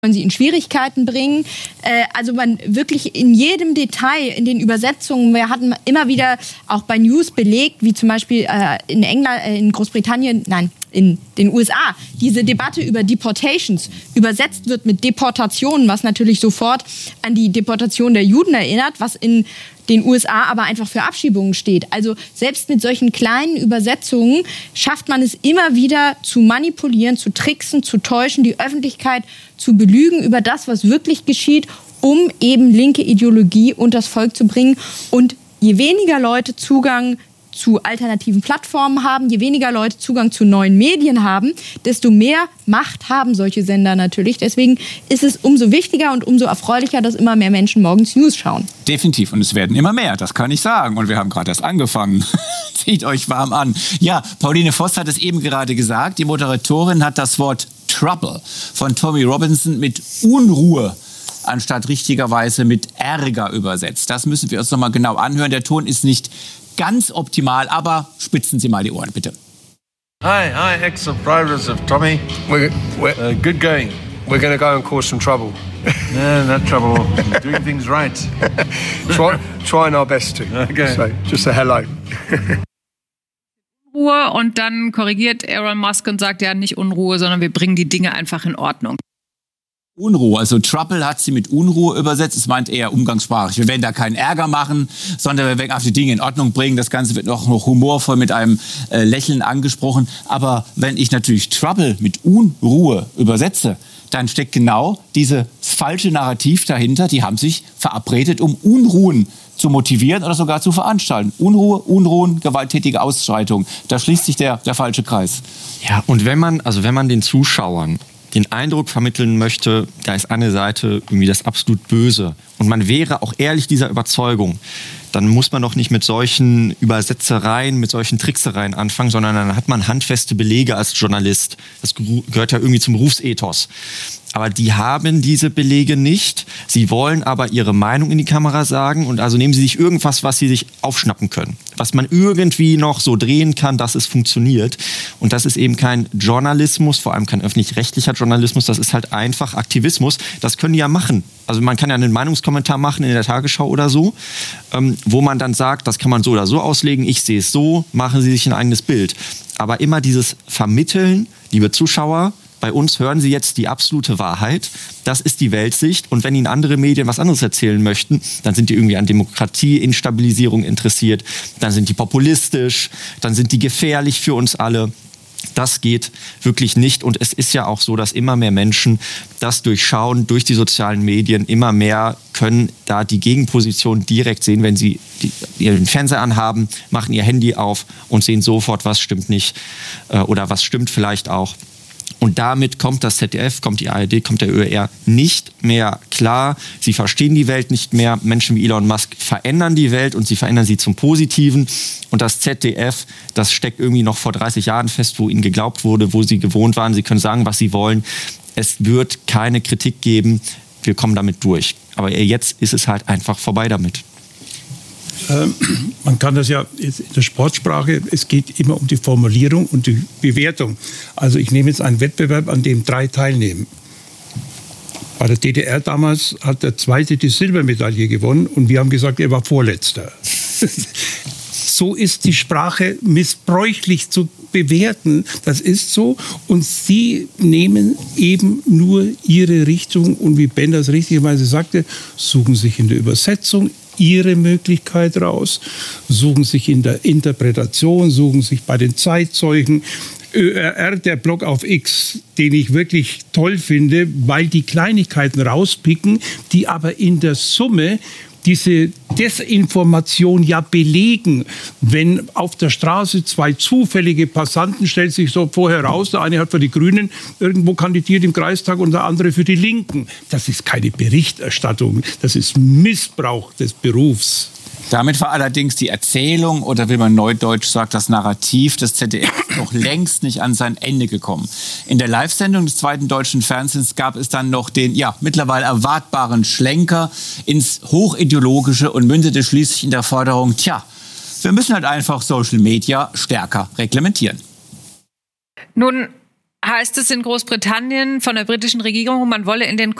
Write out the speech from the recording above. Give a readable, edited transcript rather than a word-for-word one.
wollen sie in Schwierigkeiten bringen. Also man wirklich in jedem Detail, in den Übersetzungen, wir hatten immer wieder auch bei News belegt, wie zum Beispiel in England, in Großbritannien, nein, in den USA, diese Debatte über Deportations übersetzt wird mit Deportationen, was natürlich sofort an die Deportation der Juden erinnert, was in den USA aber einfach für Abschiebungen steht. Also selbst mit solchen kleinen Übersetzungen schafft man es immer wieder zu manipulieren, zu tricksen, zu täuschen, die Öffentlichkeit zu belügen über das, was wirklich geschieht, um eben linke Ideologie unter das Volk zu bringen. Und je weniger Leute Zugang zu alternativen Plattformen haben, je weniger Leute Zugang zu neuen Medien haben, desto mehr Macht haben solche Sender natürlich. Deswegen ist es umso wichtiger und umso erfreulicher, dass immer mehr Menschen morgens News schauen. Definitiv. Und es werden immer mehr, das kann ich sagen. Und wir haben gerade erst angefangen. Zieht euch warm an. Ja, Pauline Voss hat es eben gerade gesagt. Die Moderatorin hat das Wort Trouble von Tommy Robinson mit Unruhe anstatt richtigerweise mit Ärger übersetzt. Das müssen wir uns nochmal genau anhören. Der Ton ist nicht ganz optimal, aber spitzen Sie mal die Ohren, bitte. Hi, ex-subscribers of Tommy. We're good going. We're going to go and cause some trouble. No, not trouble. Doing things right. Trying our best to. Okay. So, just a hello. Unruhe und dann korrigiert Elon Musk und sagt, ja, nicht Unruhe, sondern wir bringen die Dinge einfach in Ordnung. Unruhe, also Trouble hat sie mit Unruhe übersetzt. Es meint eher umgangssprachlich. Wir werden da keinen Ärger machen, sondern wir werden einfach die Dinge in Ordnung bringen. Das Ganze wird noch humorvoll mit einem Lächeln angesprochen. Aber wenn ich natürlich Trouble mit Unruhe übersetze, dann steckt genau dieses falsche Narrativ dahinter. Die haben sich verabredet, um Unruhen zu motivieren oder sogar zu veranstalten. Unruhe, Unruhen, gewalttätige Ausschreitungen. Da schließt sich der falsche Kreis. Ja, und wenn man den Zuschauern den Eindruck vermitteln möchte, da ist eine Seite irgendwie das absolut Böse und man wäre auch ehrlich dieser Überzeugung, dann muss man doch nicht mit solchen Übersetzereien, mit solchen Tricksereien anfangen, sondern dann hat man handfeste Belege als Journalist. Das gehört ja irgendwie zum Berufsethos. Aber die haben diese Belege nicht. Sie wollen aber ihre Meinung in die Kamera sagen und also nehmen sie sich irgendwas, was sie sich aufschnappen können. Was man irgendwie noch so drehen kann, dass es funktioniert. Und das ist eben kein Journalismus, vor allem kein öffentlich-rechtlicher Journalismus. Das ist halt einfach Aktivismus. Das können die ja machen. Also man kann ja einen Meinungskommentar machen in der Tagesschau oder so, wo man dann sagt, das kann man so oder so auslegen. Ich sehe es so, machen Sie sich ein eigenes Bild. Aber immer dieses Vermitteln, liebe Zuschauer, bei uns hören Sie jetzt die absolute Wahrheit. Das ist die Weltsicht. Und wenn Ihnen andere Medien was anderes erzählen möchten, dann sind die irgendwie an Demokratie, Instabilisierung interessiert. Dann sind die populistisch. Dann sind die gefährlich für uns alle. Das geht wirklich nicht. Und es ist ja auch so, dass immer mehr Menschen das durchschauen, durch die sozialen Medien. Immer mehr können da die Gegenposition direkt sehen, wenn sie ihren Fernseher anhaben, machen ihr Handy auf und sehen sofort, was stimmt nicht oder was stimmt vielleicht auch. Und damit kommt das ZDF, kommt die ARD, kommt der ÖR nicht mehr klar. Sie verstehen die Welt nicht mehr. Menschen wie Elon Musk verändern die Welt und sie verändern sie zum Positiven. Und das ZDF, das steckt irgendwie noch vor 30 Jahren fest, wo ihnen geglaubt wurde, wo sie gewohnt waren. Sie können sagen, was sie wollen. Es wird keine Kritik geben. Wir kommen damit durch. Aber jetzt ist es halt einfach vorbei damit. Man kann das ja in der Sportsprache, es geht immer um die Formulierung und die Bewertung. Also ich nehme jetzt einen Wettbewerb, an dem 3 teilnehmen. Bei der DDR damals hat der Zweite die Silbermedaille gewonnen und wir haben gesagt, er war Vorletzter. So ist die Sprache missbräuchlich zu bewerten. Das ist so. Und sie nehmen eben nur ihre Richtung. Und wie Ben das richtigerweise sagte, suchen sich in der Übersetzung ihre Möglichkeit raus, suchen sich in der Interpretation, suchen sich bei den Zeitzeugen. ÖRR, der Blog auf X, den ich wirklich toll finde, weil die Kleinigkeiten rauspicken, die aber in der Summe diese Desinformation ja belegen. Wenn auf der Straße 2 zufällige Passanten, stellt sich so vorher raus, der eine hat für die Grünen irgendwo kandidiert im Kreistag und der andere für die Linken. Das ist keine Berichterstattung, das ist Missbrauch des Berufs. Damit war allerdings die Erzählung, oder wie man neudeutsch sagt, das Narrativ des ZDF noch längst nicht an sein Ende gekommen. In der Live-Sendung des Zweiten Deutschen Fernsehens gab es dann noch den mittlerweile erwartbaren Schlenker ins Hochideologische und mündete schließlich in der Forderung, wir müssen halt einfach Social Media stärker reglementieren. Nun heißt es in Großbritannien von der britischen Regierung, man wolle in den